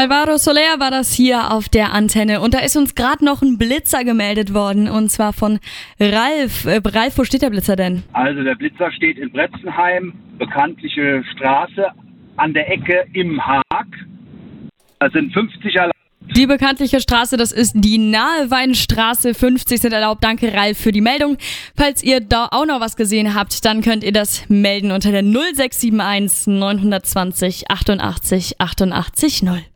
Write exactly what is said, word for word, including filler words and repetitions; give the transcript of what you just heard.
Alvaro Soler war das hier auf der Antenne und da ist uns gerade noch ein Blitzer gemeldet worden und zwar von Ralf. Äh, Ralf, wo steht der Blitzer denn? Also der Blitzer steht in Bretzenheim, bekanntliche Straße, an der Ecke im Haag. Da sind fünfzig erlaubt. Die bekanntliche Straße, das ist die Naheweinstraße, fünfzig sind erlaubt. Danke Ralf für die Meldung. Falls ihr da auch noch was gesehen habt, dann könnt ihr das melden unter der null sechs sieben eins neun zwei null achtundachtzig achtundachtzig null.